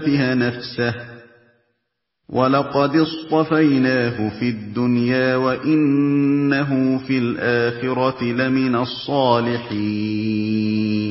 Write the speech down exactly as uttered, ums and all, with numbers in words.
يُنَزِّهَ نَفْسَهُ وَلَقَدِ اصْطَفَيْنَاهُ فِي الدُّنْيَا وَإِنَّهُ فِي الْآخِرَةِ لَمِنَ الصَّالِحِينَ